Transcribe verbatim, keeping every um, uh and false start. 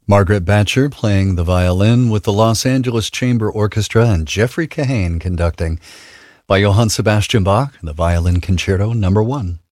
Margaret Batcher playing the violin with the Los Angeles Chamber Orchestra and Jeffrey Kahane conducting. By Johann Sebastian Bach, the Violin Concerto Number One.